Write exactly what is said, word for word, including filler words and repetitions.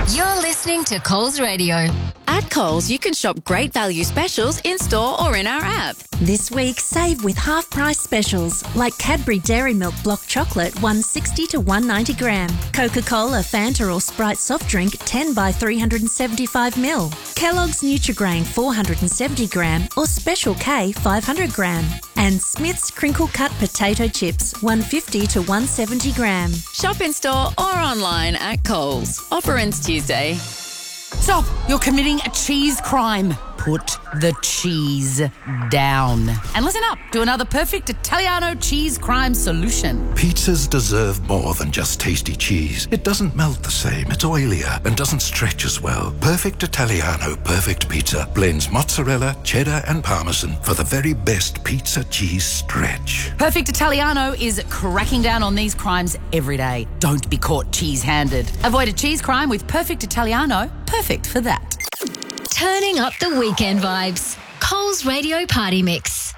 You're listening to Coles Radio. At Coles, you can shop great value specials in-store or in our app. This week, save with half-price specials like Cadbury Dairy Milk Block Chocolate one sixty to one ninety gram, Coca-Cola, Fanta or Sprite soft drink ten by three seventy-five mil, Kellogg's Nutri-Grain four seventy gram or Special K five hundred gram, and Smith's Crinkle Cut Potato Chips one fifty to one seventy gram. Shop in-store or online at Coles. Offer ends Tuesday. Stop! You're committing a cheese crime. Put the cheese down. And listen up to another perfect Italiano cheese crime solution. Pizzas deserve more than just tasty cheese. It doesn't melt the same, it's oilier, and doesn't stretch as well. Perfect Italiano Perfect Pizza blends mozzarella, cheddar, and parmesan for the very best pizza cheese stretch. Perfect Italiano is cracking down on these crimes every day. Don't be caught cheese-handed. Avoid a cheese crime with Perfect Italiano. Perfect for that. Turning up the weekend vibes. Coles Radio Party Mix.